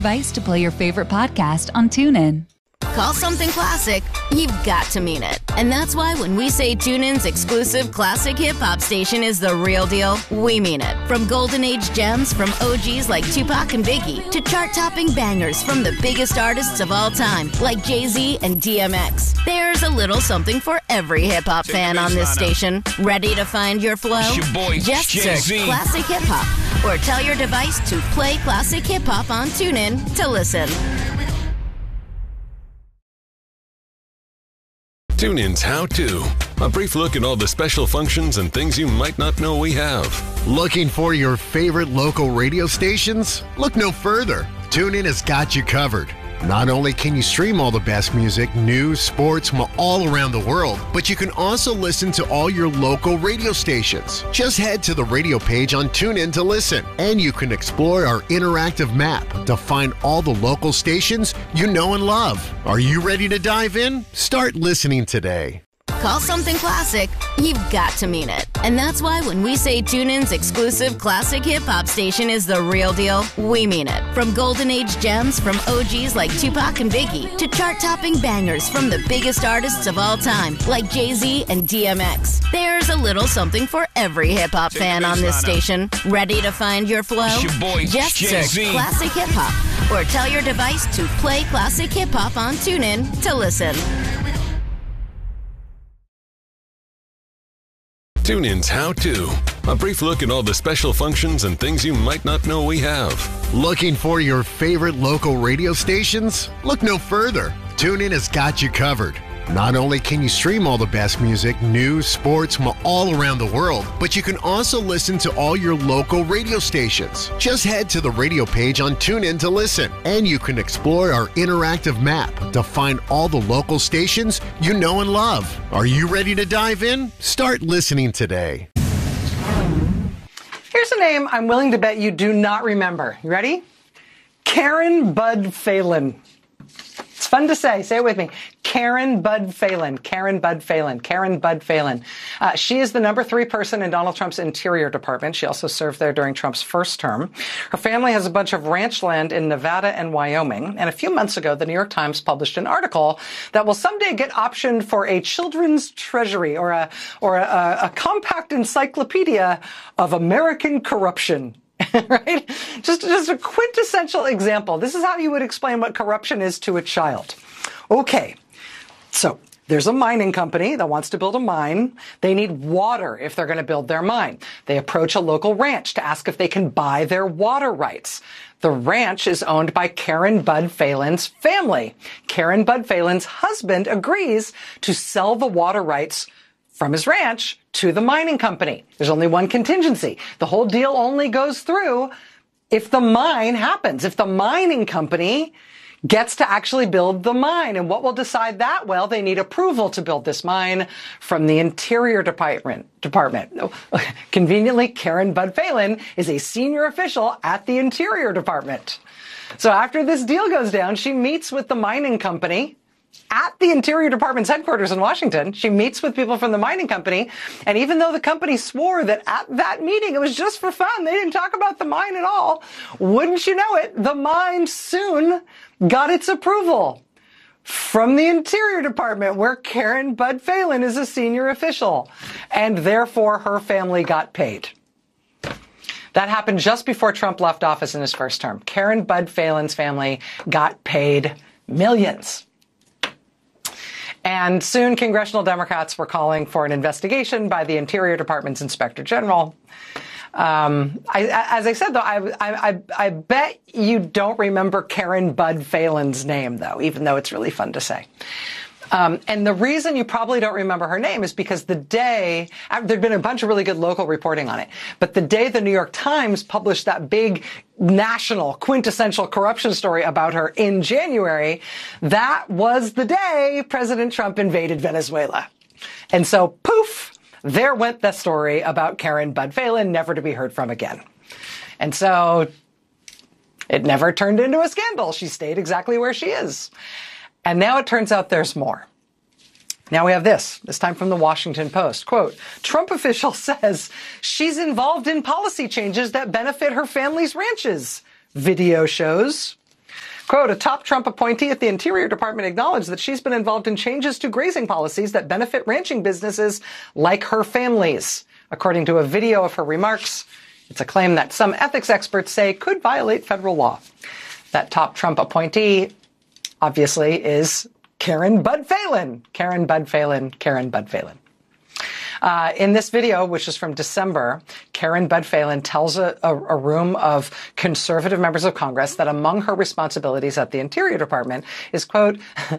Device to play your favorite podcast on TuneIn. Call something classic, you've got to mean it. And that's why when we say TuneIn's exclusive classic hip-hop station is the real deal, we mean it. From golden age gems from OGs like Tupac and Biggie to chart-topping bangers from the biggest artists of all time like Jay-Z and DMX. There's a little something for every hip-hop fan on this station. Ready to find your flow? It's your boy, Just Jay-Z. search Classic Hip Hop or tell your device to play Classic Hip Hop on TuneIn to listen. TuneIn's How To. A brief look at all the special functions and things you might not know we have. Looking for your favorite local radio stations? Look no further. TuneIn has got you covered. Not only can you stream all the best music, news, sports from all around the world, but you can also listen to all your local radio stations. Just head to the radio page on TuneIn to listen, and you can explore our interactive map to find all the local stations you know and love. Are you ready to dive in? Start listening today. Call something classic, you've got to mean it. And that's why when we say TuneIn's exclusive classic hip-hop station is the real deal, we mean it. From golden age gems from OGs like Tupac and Biggie to chart-topping bangers from the biggest artists of all time like Jay-Z and DMX. There's a little something for every hip-hop fan on this station. Ready to find your flow? It's your boy, Just Jay-Z. search Classic Hip Hop or tell your device to play Classic Hip Hop on TuneIn to listen. TuneIn's How To. A brief look at all the special functions and things you might not know we have. Looking for your favorite local radio stations? Look no further. TuneIn has got you covered. Not only can you stream all the best music, news, sports from all around the world, but you can also listen to all your local radio stations. Just head to the radio page on TuneIn to listen, and you can explore our interactive map to find all the local stations you know and love. Are you ready to dive in? Start listening today. Here's a name I'm willing to bet you do not remember. You ready? Karen Bud Phelan. It's fun to say. Say it with me. Karen Bud Phelan. Karen Bud Phelan. Karen Bud Phelan. She is the number 3 person in Donald Trump's Interior Department. She also served there during Trump's first term. Her family has a bunch of ranch land in Nevada and Wyoming. And a few months ago, the New York Times published an article that will someday get optioned for a children's treasury or a compact encyclopedia of American corruption. Right? Just a quintessential example. This is how you would explain what corruption is to a child. Okay. So there's a mining company that wants to build a mine. They need water if they're going to build their mine. They approach a local ranch to ask if they can buy their water rights. The ranch is owned by Karen Bud Phelan's family. Karen Bud Phelan's husband agrees to sell the water rights from his ranch to the mining company. There's only one contingency. The whole deal only goes through if the mine happens, if the mining company gets to actually build the mine. And what will decide that? Well, they need approval to build this mine from the Interior Department. Conveniently, Karen Bud Phelan is a senior official at the Interior Department. So after this deal goes down, she meets with the mining company at the Interior Department's headquarters in Washington. She meets with people from the mining company. And even though the company swore that at that meeting it was just for fun, they didn't talk about the mine at all, wouldn't you know it, the mine soon got its approval from the Interior Department, where Karen Bud Phelan is a senior official. And therefore, her family got paid. That happened just before Trump left office in his first term. Karen Bud Phelan's family got paid millions. And soon, congressional Democrats were calling for an investigation by the Interior Department's Inspector General. As I said, though, I bet you don't remember Karen Bud Phelan's name, though, even though it's really fun to say. And the reason you probably don't remember her name is because the day, there'd been a bunch of really good local reporting on it, but the day the New York Times published that big national quintessential corruption story about her in January, that was the day President Trump invaded Venezuela. And so, poof, there went the story about Karen Bud Phelan, never to be heard from again. And so, it never turned into a scandal. She stayed exactly where she is. And now it turns out there's more. Now we have this time from the Washington Post. Quote, Trump official says she's involved in policy changes that benefit her family's ranches. Video shows. Quote, a top Trump appointee at the Interior Department acknowledged that she's been involved in changes to grazing policies that benefit ranching businesses like her family's. According to a video of her remarks, it's a claim that some ethics experts say could violate federal law. That top Trump appointee, obviously, is Karen Bud Phelan. Karen Bud Phelan. Karen Bud Phelan. In this video, which is from December, Karen Bud Phelan tells a room of conservative members of Congress that among her responsibilities at the Interior Department is, quote,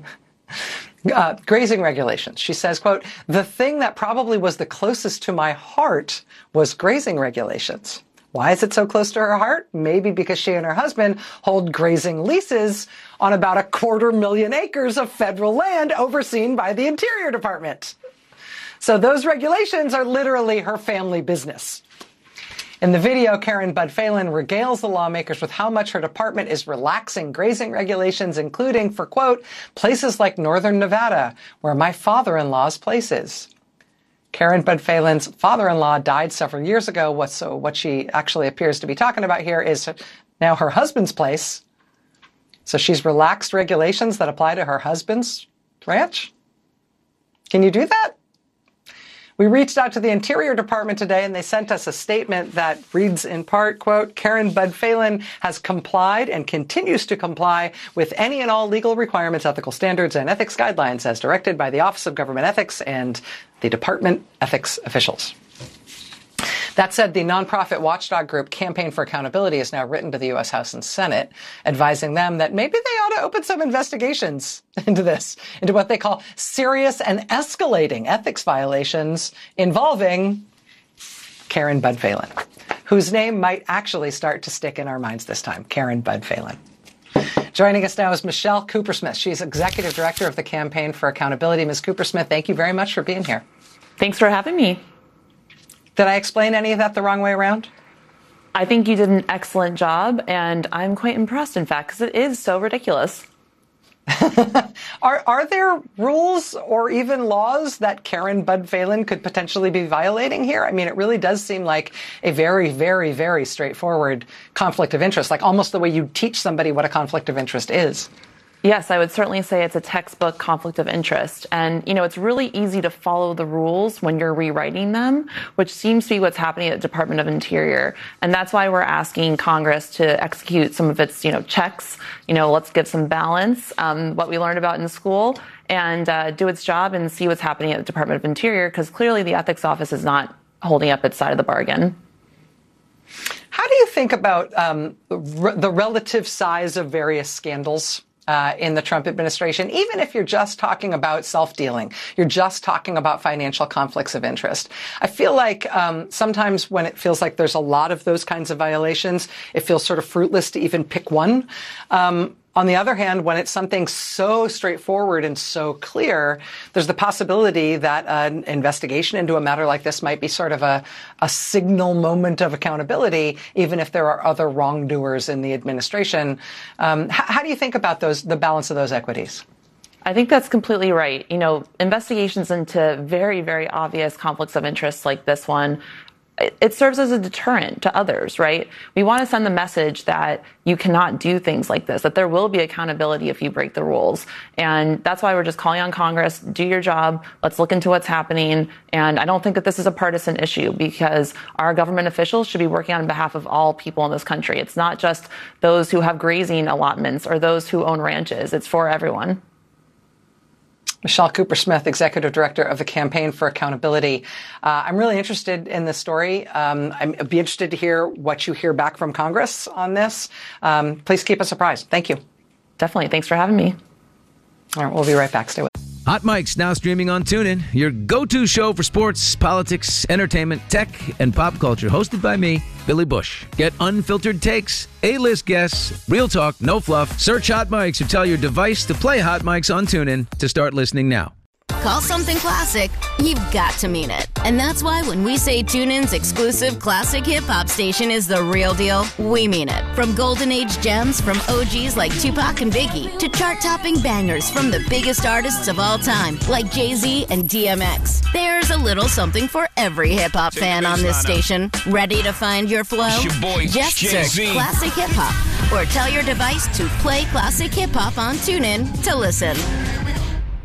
grazing regulations. She says, quote, the thing that probably was the closest to my heart was grazing regulations. Why is it so close to her heart? Maybe because she and her husband hold grazing leases on about 250,000 acres of federal land overseen by the Interior Department. So those regulations are literally her family business. In the video, Karen Bud Phelan regales the lawmakers with how much her department is relaxing grazing regulations, including for, quote, places like northern Nevada, where my father-in-law's place is. Karen Bud Phelan's father-in-law died several years ago. So what she actually appears to be talking about here is now her husband's place. So she's relaxed regulations that apply to her husband's ranch. Can you do that? We reached out to the Interior Department today, and they sent us a statement that reads in part, quote, Karen Bud Phelan has complied and continues to comply with any and all legal requirements, ethical standards, and ethics guidelines as directed by the Office of Government Ethics and the department ethics officials. That said, the nonprofit watchdog group Campaign for Accountability has now written to the U.S. House and Senate, advising them that maybe they ought to open some investigations into this, into what they call serious and escalating ethics violations involving Karen Bud Phelan, whose name might actually start to stick in our minds this time, Karen Bud Phelan. Joining us now is Michelle Coopersmith. She's Executive Director of the Campaign for Accountability. Ms. Coopersmith, thank you very much for being here. Thanks for having me. Did I explain any of that the wrong way around? I think you did an excellent job, and I'm quite impressed, in fact, because it is so ridiculous. Are there rules or even laws that Karen Bud Phelan could potentially be violating here? I mean, it really does seem like a very, very, very straightforward conflict of interest, like almost the way you teach somebody what a conflict of interest is. Yes, I would certainly say it's a textbook conflict of interest. And, you know, it's really easy to follow the rules when you're rewriting them, which seems to be what's happening at the Department of Interior. And that's why we're asking Congress to execute some of its, checks. Let's give some balance, what we learned about in school, and do its job and see what's happening at the Department of Interior, because clearly the Ethics Office is not holding up its side of the bargain. How do you think about the relative size of various scandals in the Trump administration, even if you're just talking about self-dealing, you're just talking about financial conflicts of interest? I feel like sometimes when it feels like there's a lot of those kinds of violations, it feels sort of fruitless to even pick one. On the other hand, when it's something so straightforward and so clear, there's the possibility that an investigation into a matter like this might be sort of a signal moment of accountability, even if there are other wrongdoers in the administration. How do you think about the balance of those equities? I think that's completely right. Investigations into very, very obvious conflicts of interest like this one, it serves as a deterrent to others, right? We want to send the message that you cannot do things like this, that there will be accountability if you break the rules. And that's why we're just calling on Congress, do your job, let's look into what's happening. And I don't think that this is a partisan issue, because our government officials should be working on behalf of all people in this country. It's not just those who have grazing allotments or those who own ranches. It's for everyone. Michelle Coopersmith, Executive Director of the Campaign for Accountability. I'm really interested in this story. I'd be interested to hear what you hear back from Congress on this. Please keep us apprised. Thank you. Definitely. Thanks for having me. All right, we'll be right back. Stay with us. Hot Mike's now streaming on TuneIn, your go-to show for sports, politics, entertainment, tech, and pop culture. Hosted by me, Billy Bush. Get unfiltered takes, A-list guests, real talk, no fluff. Search Hot Mike's or tell your device to play Hot Mike's on TuneIn to start listening now. Call something classic, you've got to mean it. And that's why when we say TuneIn's exclusive classic hip-hop station is the real deal, we mean it. From golden age gems from OGs like Tupac and Biggie to chart-topping bangers from the biggest artists of all time like Jay-Z and DMX. There's a little something for every hip-hop fan on this station. Ready to find your flow? It's your boy, Just Jay-Z. search classic hip-hop or tell your device to play classic hip hop on TuneIn to listen.